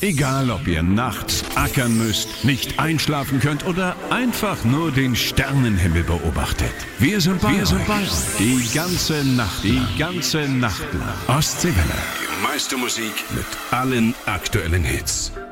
Egal, ob ihr nachts ackern müsst, nicht einschlafen könnt oder einfach nur den Sternenhimmel beobachtet. Wir sind bei euch. Die ganze Nacht lang. Ostseewelle. Die meiste Musik Mit allen aktuellen Hits.